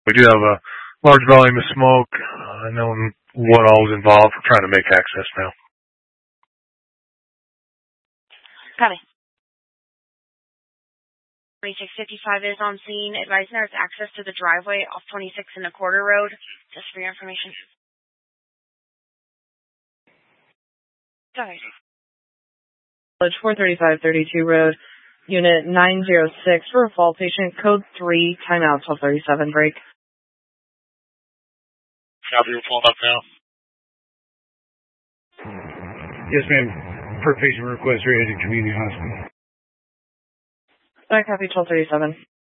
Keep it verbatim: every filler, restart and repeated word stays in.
We do have a large volume of smoke. Uh, knowing what all is involved, we're trying to make access now. Copy. twenty-six fifty-five is on scene. Advising there's access to the driveway off twenty-six and a quarter road, just for your information. Sorry. four thirty-five thirty-two Road, Unit nine zero six for a fall patient, code three, timeout twelve thirty-seven, break. Copy, we're pulling up now. Yes, ma'am. Per patient request, ready to community hospital. I copy twelve thirty-seven.